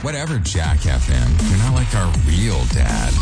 Whatever, Jack FM. You're not like our real dad.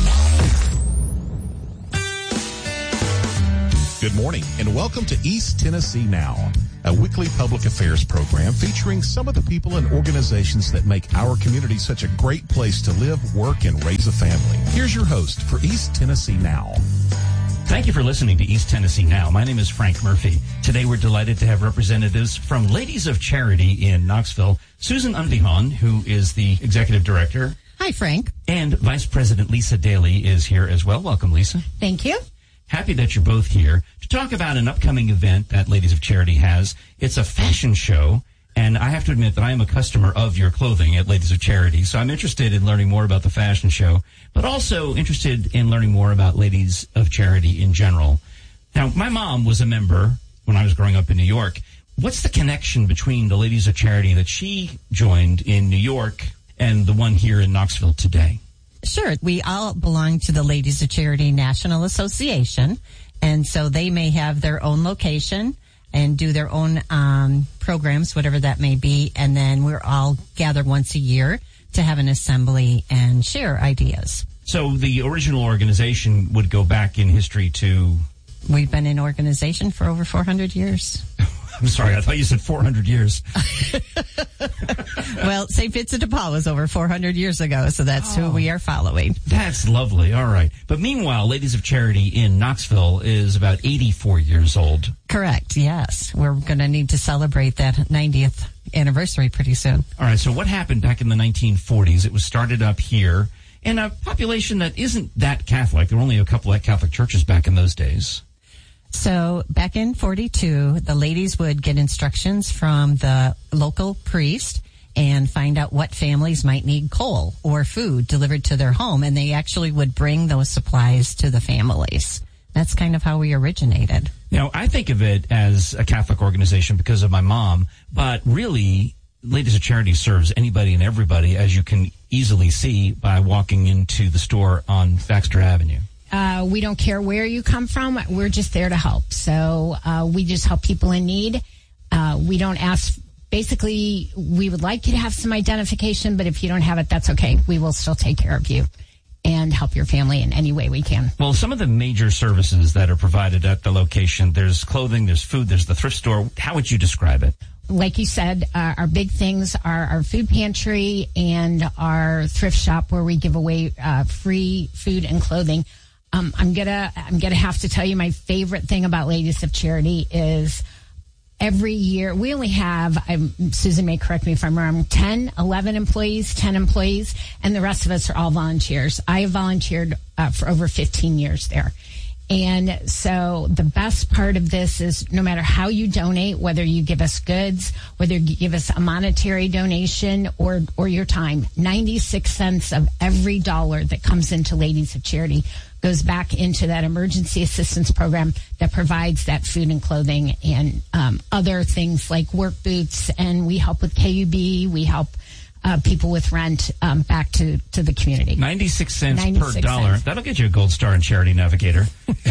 Good morning, and welcome to East Tennessee Now, a weekly public affairs program featuring some of the people and organizations that make our community such a great place to live, work, and raise a family. Here's your host for East Tennessee Now. Thank you for listening to East Tennessee Now. My name is Frank Murphy. Today we're delighted to have representatives from Ladies of Charity in Knoxville, Susan Unbehaun, who is the executive director. Hi, Frank. And Vice President Lisa Daly is here as well. Welcome, Lisa. Thank you. Happy that you're both here to talk about an upcoming event that Ladies of Charity has. It's a fashion show, and I have to admit that I am a customer of your clothing at Ladies of Charity, so I'm interested in learning more about the fashion show, but also interested in learning more about Ladies of Charity in general. Now, my mom was a member when I was growing up in New York. What's the connection between the Ladies of Charity that she joined in New York and the one here in Knoxville today? Sure. We all belong to the Ladies of Charity National Association, and so they may have their own location and do their own programs, whatever that may be, and then we're all gathered once a year to have an assembly and share ideas. So the original organization would go back in history to... We've been in organization for over 400 years. I'm sorry, I thought you said 400 years. Well, St. Vincent de Paul was over 400 years ago, so that's who we are following. That's lovely. All right. But meanwhile, Ladies of Charity in Knoxville is about 84 years old. Correct, yes. We're going to need to celebrate that 90th anniversary pretty soon. All right, so what happened back in the 1940s? It was started up here in a population that isn't that Catholic. There were only a couple of Catholic churches back in those days. So back in 42, the ladies would get instructions from the local priest and find out what families might need coal or food delivered to their home, and they actually would bring those supplies to the families. That's kind of how we originated. Now, I think of it as a Catholic organization because of my mom, but really, Ladies of Charity serves anybody and everybody, as you can easily see by walking into the store on Baxter Avenue. We don't care where you come from. We're just there to help. So we just help people in need. We don't ask. Basically, we would like you to have some identification, but if you don't have it, that's okay. We will still take care of you and help your family in any way we can. Well, some of the major services that are provided at the location, there's clothing, there's food, there's the thrift store. How would you describe it? Like you said, our big things are our food pantry and our thrift shop, where we give away free food and clothing. I'm gonna have to tell you, my favorite thing about Ladies of Charity is every year we only have, Susan may correct me if I'm wrong, 10 employees, and the rest of us are all volunteers. I have volunteered for over 15 years there. And so the best part of this is no matter how you donate, whether you give us goods, whether you give us a monetary donation or your time, 96 cents of every dollar that comes into Ladies of Charity goes back into that emergency assistance program that provides that food and clothing and other things like work boots. And we help with KUB. We help people with rent back to the community. 96 cents per dollar. That'll get you a gold star in Charity Navigator.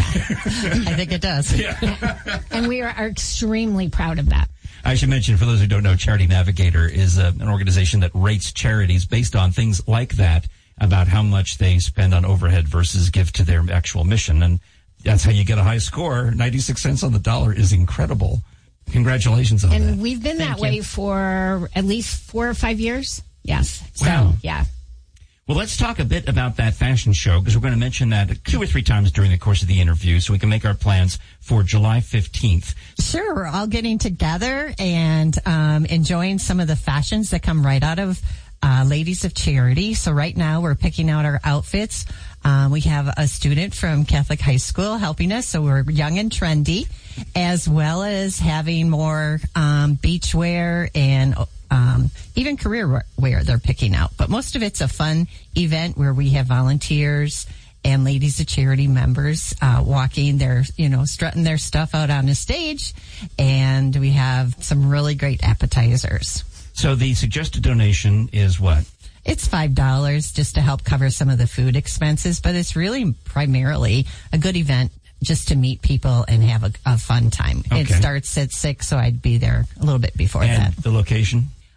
I think it does. Yeah. And we are extremely proud of that. I should mention, for those who don't know, Charity Navigator is an organization that rates charities based on things like that, about how much they spend on overhead versus give to their actual mission. And that's how you get a high score. 96 cents on the dollar is incredible. Congratulations on that. And we've been that way for at least 4 or 5 years. Yes. Wow. So, yeah. Well, let's talk a bit about that fashion show, because we're going to mention that 2 or 3 times during the course of the interview so we can make our plans for July 15th. Sure. We're all getting together and enjoying some of the fashions that come right out of Ladies of Charity. So right now we're picking out our outfits. We have a student from Catholic High School helping us, so we're young and trendy, as well as having more beach wear and even career wear they're picking out. But most of it's a fun event where we have volunteers and Ladies of Charity members walking their, strutting their stuff out on the stage, and we have some really great appetizers. So the suggested donation is what? It's $5 just to help cover some of the food expenses, but it's really primarily a good event just to meet people and have a fun time. Okay. It starts at 6, so I'd be there a little bit before that. And the location?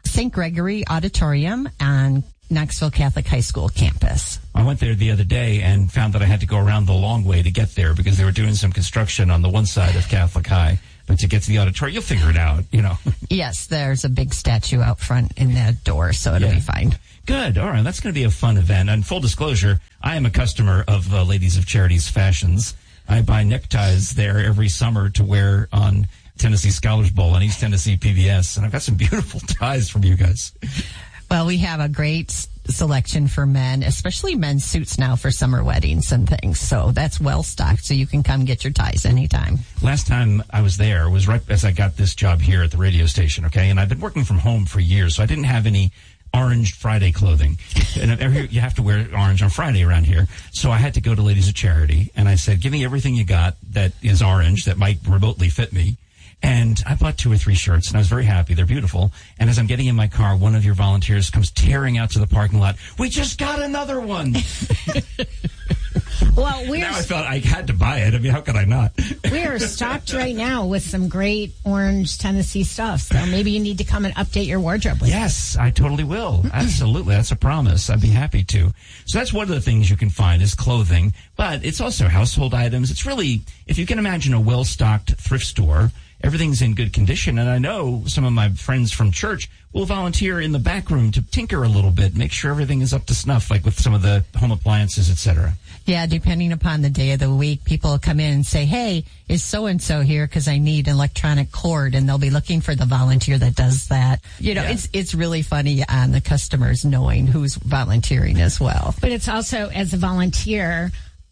St. Gregory Auditorium on Knoxville Catholic High School campus. I went there the other day and found that I had to go around the long way to get there because they were doing some construction on the one side of Catholic High. But to get to the auditorium, you'll figure it out, Yes, there's a big statue out front in that door, so it'll be fine. Good. All right. That's going to be a fun event. And full disclosure, I am a customer of Ladies of Charity's Fashions. I buy neckties there every summer to wear on Tennessee Scholars Bowl and East Tennessee PBS. And I've got some beautiful ties from you guys. Well, we have a great selection for men, especially men's suits now for summer weddings and things. So that's well stocked, so you can come get your ties anytime. Last time I was there was right as I got this job here at the radio station, okay? And I've been working from home for years, so I didn't have any orange Friday clothing. And you have to wear orange on Friday around here. So I had to go to Ladies of Charity, and I said, give me everything you got that is orange that might remotely fit me. And I bought 2 or 3 shirts, and I was very happy. They're beautiful. And as I'm getting in my car, one of your volunteers comes tearing out to the parking lot. We just got another one. Well, now I felt I had to buy it. I mean, how could I not? We are stocked right now with some great orange Tennessee stuff. So maybe you need to come and update your wardrobe with Yes, I totally will. Absolutely. That's a promise. I'd be happy to. So that's one of the things you can find is clothing, but it's also household items. It's really, if you can imagine a well-stocked thrift store, everything's in good condition. And I know some of my friends from church will volunteer in the back room to tinker a little bit, make sure everything is up to snuff, like with some of the home appliances, etc. Yeah, depending upon the day of the week, people will come in and say, hey, is so-and-so here because I need an electronic cord, and they'll be looking for the volunteer that does that. It's really funny on the customers knowing who's volunteering as well. But it's also, as a volunteer,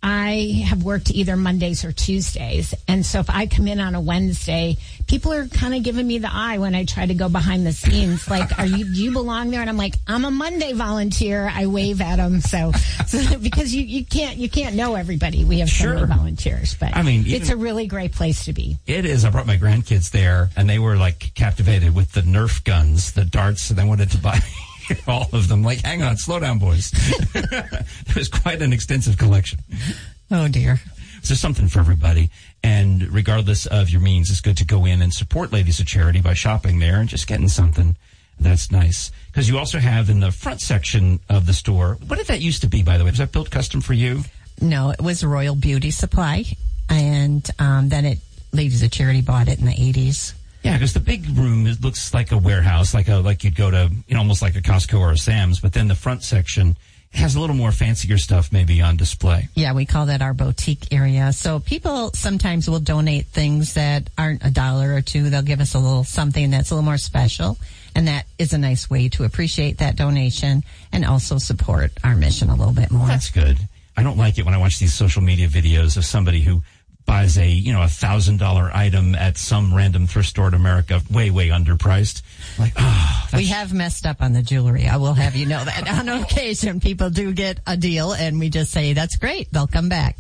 I have worked either Mondays or Tuesdays. And so if I come in on a Wednesday, people are kind of giving me the eye when I try to go behind the scenes. Like, do you belong there? And I'm like, I'm a Monday volunteer. I wave at them. So because you can't know everybody. We have so many volunteers, but I mean, it's a really great place to be. It is. I brought my grandkids there and they were like captivated with the Nerf guns, the darts, and they wanted to buy all of them. Like, hang on, slow down, boys. There's quite an extensive collection. Oh, dear. So there's something for everybody. And regardless of your means, it's good to go in and support Ladies of Charity by shopping there and just getting something. That's nice. Because you also have in the front section of the store, what did that used to be, by the way? Was that built custom for you? No, it was Royal Beauty Supply. And then Ladies of Charity bought it in the 80s. Yeah, because the big room looks like a warehouse, like you'd go to, almost like a Costco or a Sam's. But then the front section has a little more fancier stuff maybe on display. Yeah, we call that our boutique area. So people sometimes will donate things that aren't $1 or $2. They'll give us a little something that's a little more special. And that is a nice way to appreciate that donation and also support our mission a little bit more. That's good. I don't like it when I watch these social media videos of somebody who buys a $1,000 item at some random thrift store in America, way underpriced. Like, we have messed up on the jewelry. I will have you know that. On occasion, people do get a deal, and we just say, that's great. They'll come back.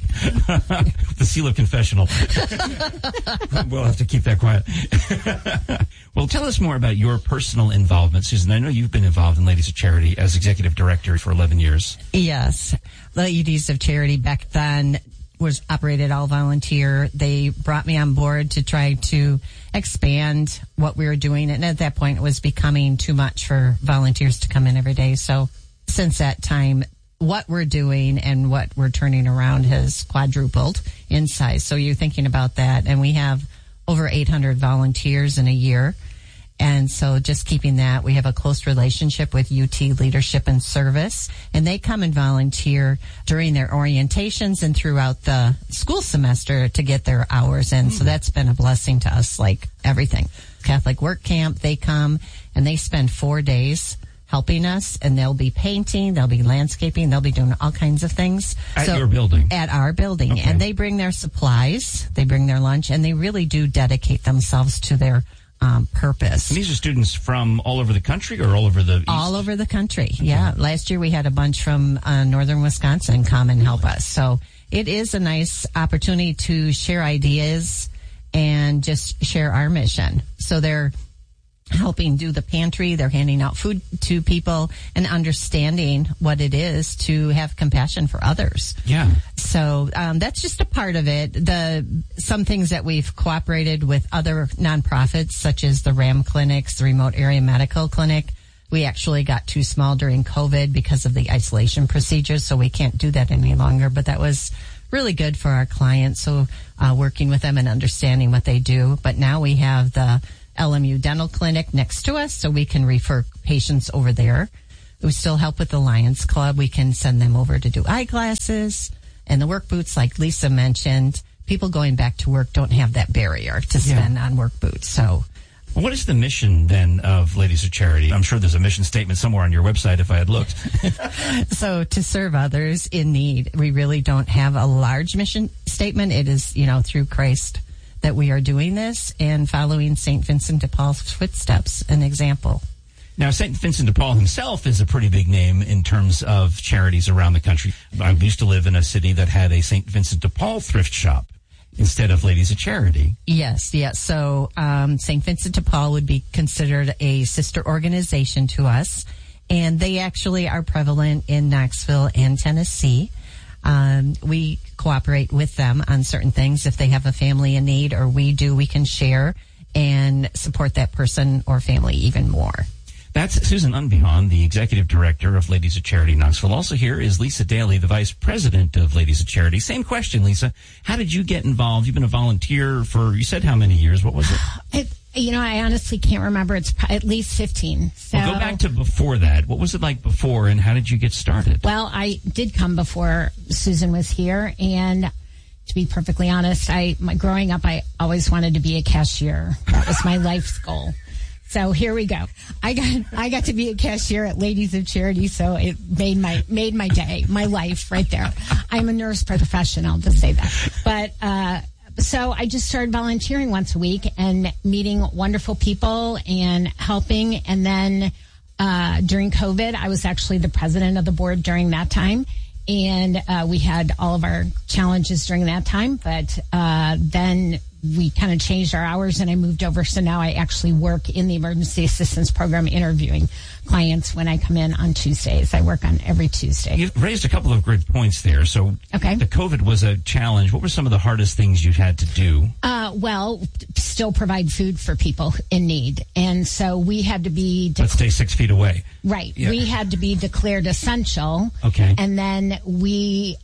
The seal of confessional. We'll have to keep that quiet. Well, tell us more about your personal involvement, Susan. I know you've been involved in Ladies of Charity as executive director for 11 years. Yes. Ladies of Charity back then was operated all volunteer. They brought me on board to try to expand what we were doing. And at that point, it was becoming too much for volunteers to come in every day. So since that time, what we're doing and what we're turning around has quadrupled in size. So you're thinking about that. And we have over 800 volunteers in a year. And so just keeping that, we have a close relationship with UT Leadership and Service, and they come and volunteer during their orientations and throughout the school semester to get their hours in. So that's been a blessing to us, like everything. Catholic Work Camp, they come and they spend 4 days helping us, and they'll be painting, they'll be landscaping, they'll be doing all kinds of things. At your building? At our building. Okay. And they bring their supplies, they bring their lunch, and they really do dedicate themselves to their purpose. And these are students from all over the country or all over the East? All over the country, yeah. Last year we had a bunch from northern Wisconsin come and help us. So it is a nice opportunity to share ideas and just share our mission. So they're helping do the pantry, they're handing out food to people and understanding what it is to have compassion for others. Yeah. So that's just a part of it. Some things that we've cooperated with other nonprofits, such as the RAM clinics, the Remote Area Medical Clinic, We actually got too small during COVID because of the isolation procedures, so we can't do that any longer. But that was really good for our clients, so working with them and understanding what they do. But now we have the LMU Dental Clinic next to us, so we can refer patients over there. We still help with the Lions Club. We can send them over to do eyeglasses and the work boots, like Lisa mentioned. People going back to work don't have that barrier to spend on work boots. So, what is the mission then of Ladies of Charity? I'm sure there's a mission statement somewhere on your website if I had looked. So to serve others in need. We really don't have a large mission statement. It is, through Christ that we are doing this and following St. Vincent de Paul's footsteps, an example. Now, St. Vincent de Paul himself is a pretty big name in terms of charities around the country. I used to live in a city that had a St. Vincent de Paul thrift shop instead of Ladies of Charity. Yes. So St. Vincent de Paul would be considered a sister organization to us, and they actually are prevalent in Knoxville and Tennessee. We cooperate with them on certain things. If they have a family in need, or we can share and support that person or family even more. That's Susan Unbehaun, the Executive Director of Ladies of Charity Knoxville. Also here is Lisa Daly, the Vice President of Ladies of Charity. Same question, Lisa. How did you get involved? You've been a volunteer for, you said how many years? What was it? I honestly can't remember. It's at least 15. So. Well, go back to before that. What was it like before, and how did you get started? Well, I did come before Susan was here, and to be perfectly honest, growing up, I always wanted to be a cashier. That was my life's goal. So here we go. I got to be a cashier at Ladies of Charity, so it made my day, my life right there. I'm a nurse professional, to say that. But so I just started volunteering once a week and meeting wonderful people and helping. And then during COVID, I was actually the president of the board during that time. And we had all of our challenges during that time. But then we kind of changed our hours and I moved over. So now I actually work in the emergency assistance program interviewing clients when I come in on Tuesdays. I work on every Tuesday. You've raised a couple of great points there. So the COVID was a challenge. What were some of the hardest things you had to do? Well, still provide food for people in need. And so we had to be... Let's stay 6 feet away. Right. Yeah. We had to be declared essential. Okay. And then we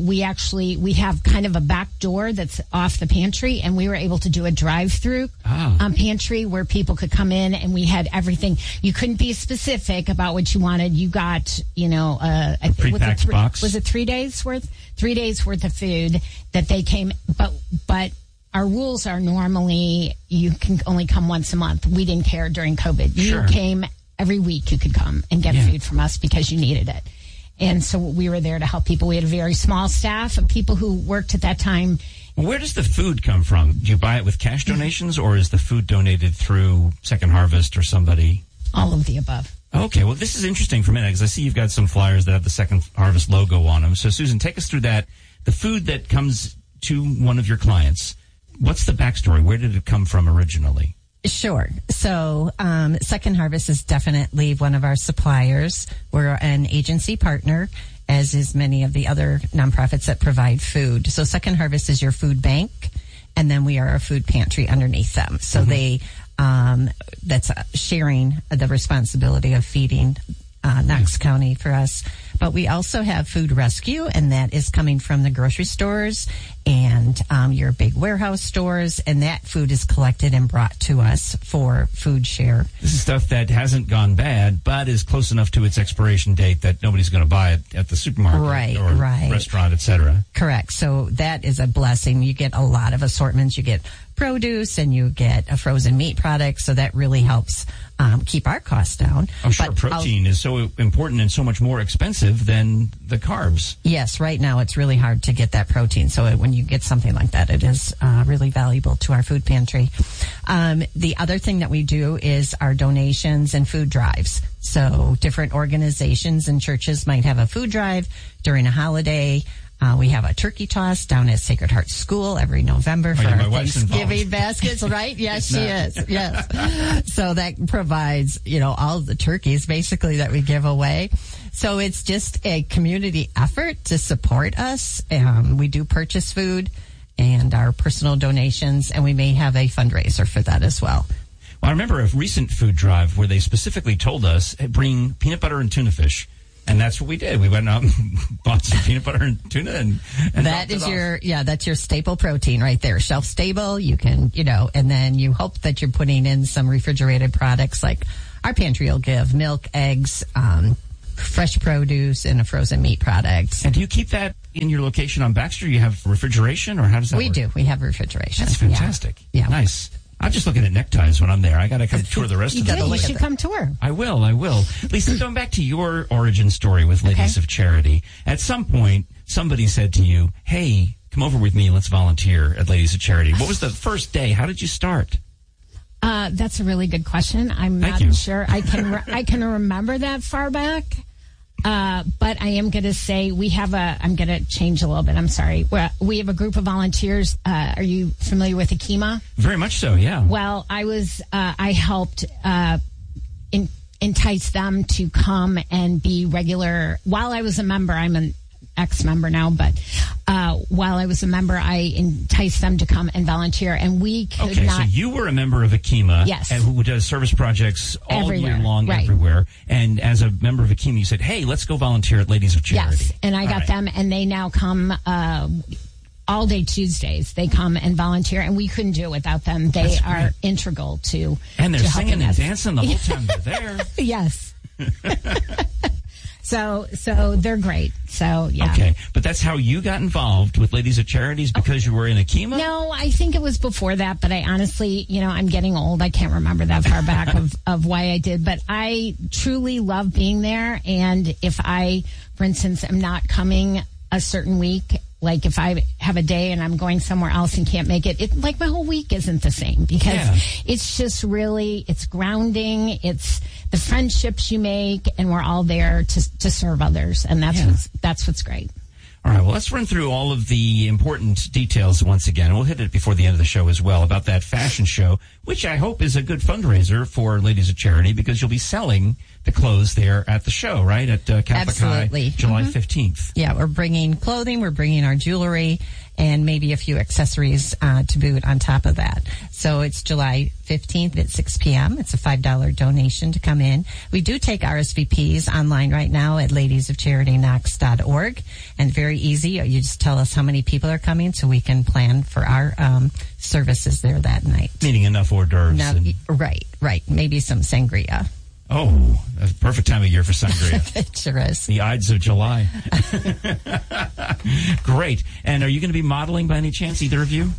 have kind of a back door that's off the pantry, and we were able to do a drive-through pantry where people could come in, and we had everything. You couldn't be specific about what you wanted. You got, a pre-packed box. Was it 3 days worth? 3 days worth of food that they came, but our rules are normally you can only come once a month. We didn't care during COVID. Sure. You came every week. You could come and get food from us because you needed it. And so we were there to help people. We had a very small staff of people who worked at that time. Where does the food come from? Do you buy it with cash donations, or is the food donated through Second Harvest or somebody? All of the above. Okay, well, this is interesting for me because I see you've got some flyers that have the Second Harvest logo on them. So, Susan, take us through that. The food that comes to one of your clients, what's the backstory? Where did it come from originally? Sure. So, Second Harvest is definitely one of our suppliers. We're an agency partner, as is many of the other nonprofits that provide food. So, Second Harvest is your food bank, and then we are a food pantry underneath them. So that's sharing the responsibility of feeding Knox County for us. But we also have food rescue, and that is coming from the grocery stores and your big warehouse stores, and that food is collected and brought to us for food share. This is stuff that hasn't gone bad, but is close enough to its expiration date that nobody's going to buy it at the supermarket or restaurant, etc. Correct. So that is a blessing. You get a lot of assortments. You get produce and you get a frozen meat product, so that really helps keep our costs down. I'm sure protein is so important and so much more expensive than the carbs. Yes, right now it's really hard to get that protein. So when you get something like that, it is really valuable to our food pantry. The other thing that we do is our donations and food drives. So different organizations and churches might have a food drive during a holiday. We have a turkey toss down at Sacred Heart School every November for our Thanksgiving baskets, right? Yes, she is. Yes. So that provides, all the turkeys basically that we give away. So it's just a community effort to support us. We do purchase food and our personal donations, and we may have a fundraiser for that as well. Well, I remember a recent food drive where they specifically told us, hey, bring peanut butter and tuna fish. And that's what we did. We went out and bought some peanut butter and tuna and that is that's your staple protein right there. Shelf stable. You can, and then you hope that you're putting in some refrigerated products like our pantry will give milk, eggs, fresh produce, and a frozen meat product. And do you keep that in your location on Baxter? You have refrigeration, or how does that work? We do. We have refrigeration. That's fantastic. Yeah. Nice. I'm just looking at neckties when I'm there. I got to come tour the rest of the You should come tour. I will. Lisa, going back to your origin story with Ladies of Charity, at some point, somebody said to you, hey, come over with me and let's volunteer at Ladies of Charity. What was the first day? How did you start? That's a really good question. I'm not sure I can remember that far back. But I am going to say I'm going to change a little bit. I'm sorry. We have a group of volunteers. Are you familiar with Akima? Very much so, yeah. Well, I helped entice them to come and be regular. While I was a member, I'm an ex-member now, but while I was a member, I enticed them to come and volunteer, and we could not. So you were a member of Akima, yes, and who does service projects all year long, right, everywhere. And as a member of Akima, you said, "Hey, let's go volunteer at Ladies of Charity." Yes, and I got them, and they now come all day Tuesdays. They come and volunteer, and we couldn't do it without them. They are integral to. And they're singing and dancing the whole time they're there. Yes. So they're great. So, yeah. Okay. But that's how you got involved with Ladies of Charities, because you were in Akima? No, I think it was before that, but I honestly, I'm getting old. I can't remember that far back of why I did, but I truly love being there. And if I, for instance, am not coming a certain week, like if I have a day and I'm going somewhere else and can't make it, like my whole week isn't the same, because it's just really, it's grounding. It's the friendships you make, and we're all there to serve others. And that's what's great. All right, well, let's run through all of the important details once again. We'll hit it before the end of the show as well about that fashion show, which I hope is a good fundraiser for Ladies of Charity, because you'll be selling the clothes there at the show, right? At Catholic High, July 15th. Yeah, we're bringing clothing, we're bringing our jewelry, and maybe a few accessories to boot on top of that. So it's July 15th at 6 p.m. It's a $5 donation to come in. We do take RSVPs online right now at ladiesofcharityknox.org, and very easy. You just tell us how many people are coming so we can plan for our services there that night. Meaning enough hors d'oeuvres. Right. Maybe some sangria. Oh, that's the perfect time of year for sangria. It sure is. The Ides of July. Great. And are you going to be modeling by any chance, either of you?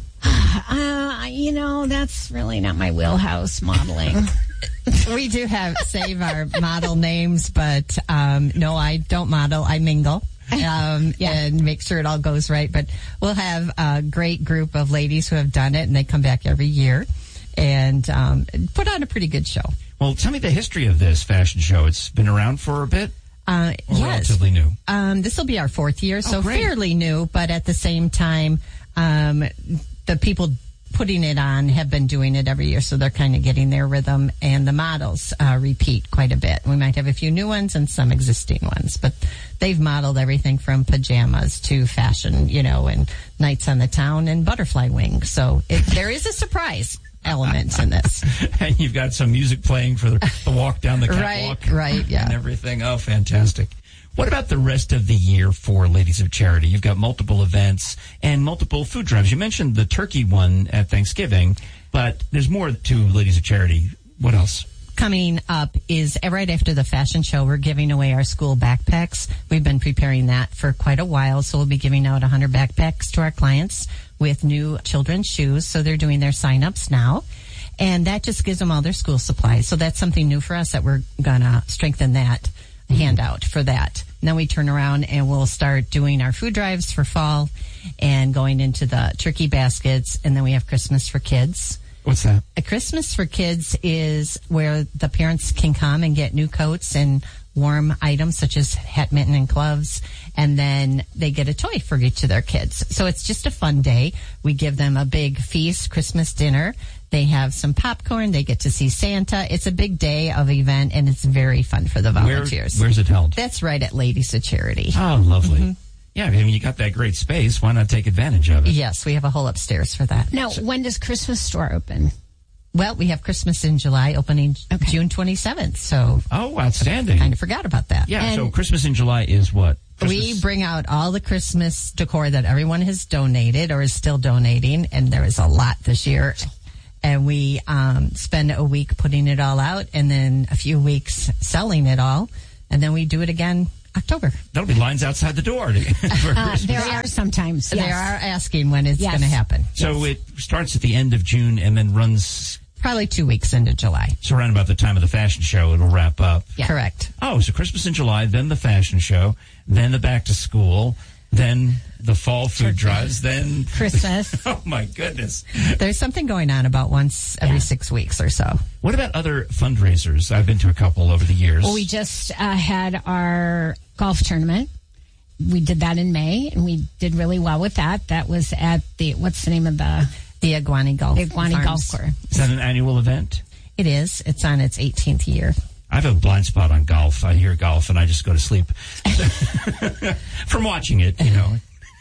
That's really not my wheelhouse, modeling. We do save our model names, but no, I don't model. I mingle. And make sure it all goes right. But we'll have a great group of ladies who have done it, and they come back every year and put on a pretty good show. Well, tell me the history of this fashion show. It's been around for a bit? Yes. Relatively new? This will be our 4th year, so great. Fairly new, but at the same time, the people putting it on have been doing it every year, so they're kind of getting their rhythm, and the models repeat quite a bit. We might have a few new ones and some existing ones, but they've modeled everything from pajamas to fashion, and nights on the town and butterfly wings. So there is a surprise element in this. And you've got some music playing for the walk down the catwalk. Right, yeah. And everything. Oh, fantastic. What about the rest of the year for Ladies of Charity? You've got multiple events and multiple food drives. You mentioned the turkey one at Thanksgiving, but there's more to Ladies of Charity. What else? Coming up is right after the fashion show, we're giving away our school backpacks. We've been preparing that for quite a while, so we'll be giving out 100 backpacks to our clients with new children's shoes. So they're doing their sign-ups now, and that just gives them all their school supplies. So that's something new for us that we're going to strengthen that handout for that. And then we turn around and we'll start doing our food drives for fall and going into the turkey baskets, and then we have Christmas for Kids. What's that? A Christmas for Kids is where the parents can come and get new coats and warm items such as hat, mitten, and gloves, and then they get a toy for each of their kids. So it's just a fun day. We give them a big feast, Christmas dinner. They have some popcorn. They get to see Santa. It's a big day of event, and it's very fun for the volunteers. Where's it held? That's right at Ladies of Charity. Oh, lovely. Mm-hmm. Yeah, I mean, you got that great space. Why not take advantage of it? Yes, we have a whole upstairs for that. Now, when does Christmas store open? Well, we have Christmas in July, opening June 27th. So, Oh, outstanding. kind of forgot about that. Yeah, And- so Christmas in July is what? We Christmas- bring out all the Christmas decor that everyone has donated or is still donating, and there is a lot this year. And we spend a week putting it all out, and then a few weeks selling it all, and then we do it again October. That'll be lines outside the door. For Christmas. There are sometimes. They Yes. are asking when it's Yes. going to happen. So it starts at the end of June and then runs, Probably 2 weeks into July. so around about the time of the fashion show, it'll wrap up. Correct. Oh, so Christmas in July, then the fashion show, then the back to school, then the fall food drives, then Christmas. Oh my goodness. There's something going on about once every 6 weeks or so. What about other fundraisers? I've been to a couple over the years. Well, we just had our golf tournament. We did that in May, and we did really well with that. That was at what's the name of the The Iguani Golf Iguani Farms. Golf Course? Is that an annual event? It is. It's on its 18th year. I have a blind spot on golf. I hear golf and I just go to sleep from watching it, you know.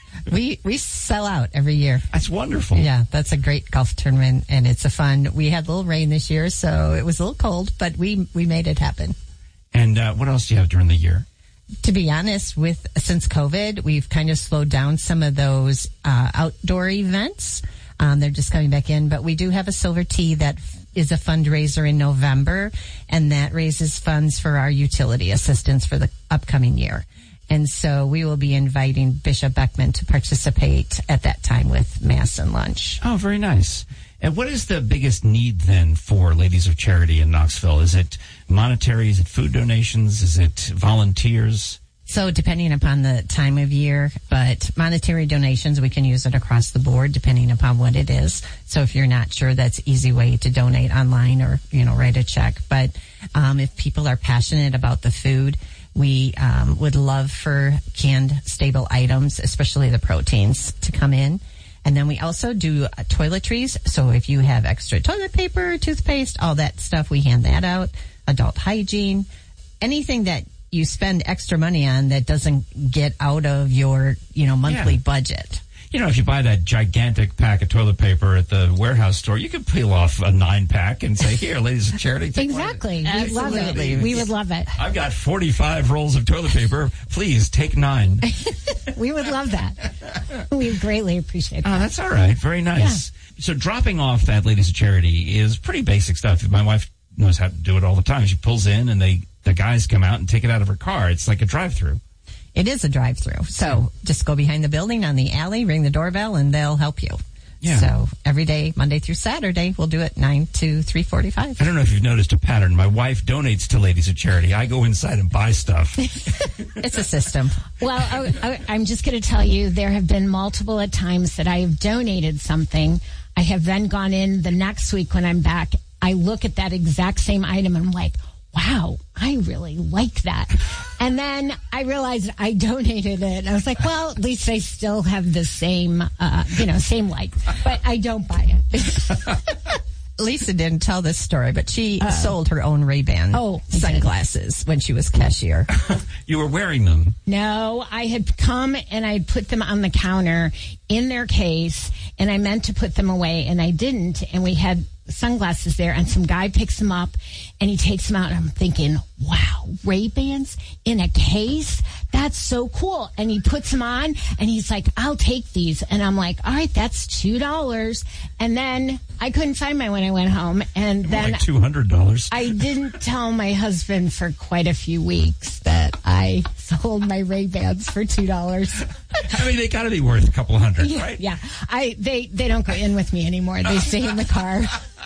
We sell out every year. That's wonderful. Yeah, that's a great golf tournament, and it's a fun. We had a little rain this year, so it was a little cold, but we made it happen. And what else do you have during the year? To be honest, since COVID, we've kind of slowed down some of those outdoor events. They're just coming back in, but we do have a Silver Tea that is a fundraiser in November, and that raises funds for our utility assistance for the upcoming year. And so we will be inviting Bishop Beckman to participate at that time with Mass and lunch. Oh, very nice. And what is the biggest need then for Ladies of Charity in Knoxville? Is it monetary? Is it food donations? Is it volunteers? So depending upon the time of year, but monetary donations, we can use it across the board depending upon what it is. So if you're not sure, that's an easy way to donate online or, write a check. But if people are passionate about the food, we would love for canned stable items, especially the proteins, to come in. And then we also do toiletries. So if you have extra toilet paper, toothpaste, all that stuff, we hand that out. Adult hygiene, anything that you spend extra money on that doesn't get out of your, monthly budget. If you buy that gigantic pack of toilet paper at the warehouse store, you could peel off a 9-pack and say, here, Ladies of Charity. Take Exactly. one. We love it. We would love it. I've got 45 rolls of toilet paper. Please take 9. We would love that. We greatly appreciate Oh, that. that's all right. Very nice. So dropping off that Ladies of Charity is pretty basic stuff. My wife knows how to do it all the time. She pulls in and the guys come out and take it out of her car. It's like a drive-through. It is a drive-through. So just go behind the building on the alley, ring the doorbell, and they'll help you. Yeah. So every day, Monday through Saturday, we'll do it 9 to 3:45. I don't know if you've noticed a pattern. My wife donates to Ladies of Charity. I go inside and buy stuff. It's a system. Well, I'm just going to tell you, there have been multiple at times that I have donated something. I have then gone in the next week when I'm back. I look at that exact same item and I'm like, wow, I really like that. And then I realized I donated it. And I was like, well, at least I still have the same, same like, but I don't buy it. Lisa didn't tell this story, but she sold her own Ray-Ban sunglasses when she was cashier. You were wearing them. No, I had come and I put them on the counter in their case, and I meant to put them away, and I didn't. And we had sunglasses there, and some guy picks them up, and he takes them out, and I'm thinking, wow, Ray-Bans in a case? That's so cool. And he puts them on, and he's like, I'll take these. And I'm like, all right, that's $2. And then I couldn't find mine when I went home. And then Like $200. I didn't tell my husband for quite a few weeks that I sold my Ray-Bans for $2. I mean, they got to be worth a couple hundred, right? Yeah. They don't go in with me anymore. They stay in the car.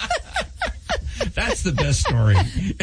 That's the best story.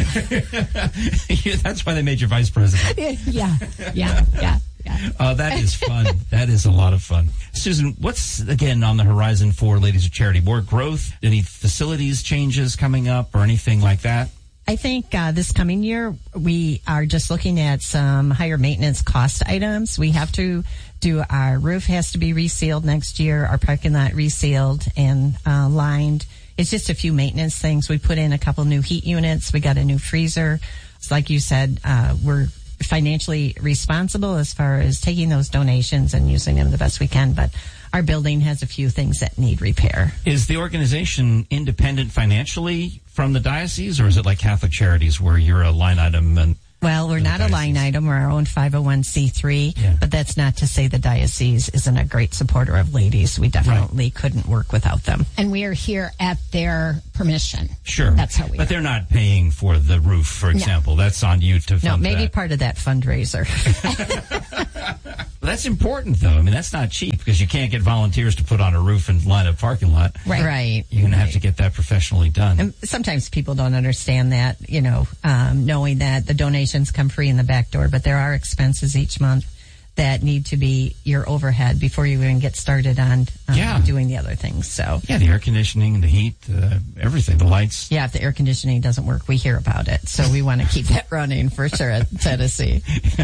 That's why they made you vice president. Yeah. That is fun. That is a lot of fun. Susan, what's, again, on the horizon for Ladies of Charity? More growth? Any facilities changes coming up or anything like that? I think this coming year, we are just looking at some higher maintenance cost items. We have to do our roof has to be resealed next year, our parking lot resealed and lined. It's just a few maintenance things. We put in a couple new heat units. We got a new freezer. It's like you said, we're financially responsible as far as taking those donations and using them the best we can. But our building has a few things that need repair. Is the organization independent financially from the diocese, or is it like Catholic Charities where you're a line item? And well, we're not a line item. We're our own 501c3, but that's not to say the diocese isn't a great supporter of ladies. We definitely couldn't work without them. And we are here at their permission. Sure. That's how we But they're not paying for the roof, for example. No. That's on you to fund No, maybe that. part of that fundraiser. That's important, though. I mean, that's not cheap because you can't get volunteers to put on a roof and line a parking lot. Right. You're going to have to get that professionally done. And sometimes people don't understand that, knowing that the donations come free in the back door, but there are expenses each month that need to be your overhead before you even get started on doing the other things. So yeah, the air conditioning, the heat, everything, the lights. Yeah, if the air conditioning doesn't work, we hear about it. So we want to keep that running for sure at Tennessee.